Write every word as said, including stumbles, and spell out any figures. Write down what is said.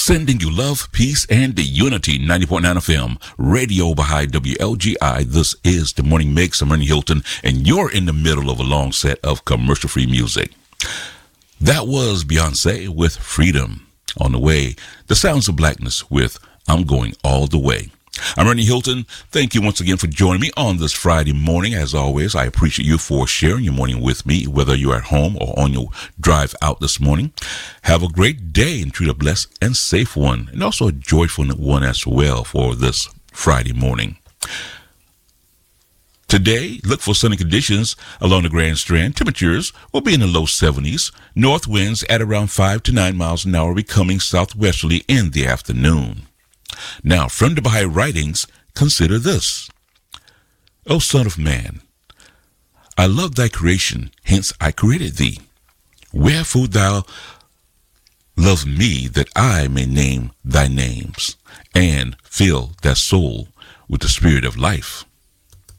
Sending you love, peace, and unity. ninety point nine F M, Radio Baha'i W L G I. This is the Morning Mix. I'm Ernie Hilton, and you're in the middle of a long set of commercial-free music. That was Beyonce with Freedom. On the way, the Sounds of Blackness with I'm Going All the Way. I'm Ernie Hilton. Thank you once again for joining me on this Friday morning. As always, I appreciate you for sharing your morning with me, whether you're at home or on your drive out this morning. Have a great day and treat a blessed and safe one, and also a joyful one as well for this Friday morning. Today, look for sunny conditions along the Grand Strand. Temperatures will be in the low seventies. North winds at around five to nine miles an hour, becoming southwesterly in the afternoon. Now, from the Baha'i writings, consider this. O Son of Man, I love thy creation, hence I created thee. Wherefore thou love me, that I may name thy names, and fill thy soul with the spirit of life.